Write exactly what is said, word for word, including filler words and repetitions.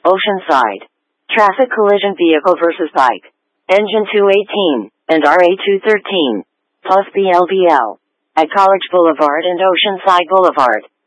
Oceanside. Traffic collision vehicle versus bike. Engine two eighteen and R A two thirteen. Plus B L B L. At College Boulevard and Oceanside Boulevard.